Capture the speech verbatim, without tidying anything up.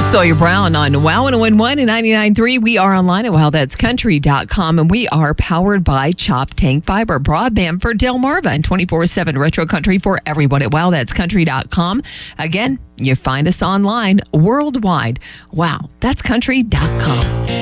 Sawyer Brown on Wow one oh one one and ninety-nine point three. We are online at wow that's country dot com, and we are powered by Chop Tank Fiber, broadband for Delmarva, and twenty-four seven retro country for everyone at wow that's country dot com. Again, you find us online worldwide. wow that's country dot com.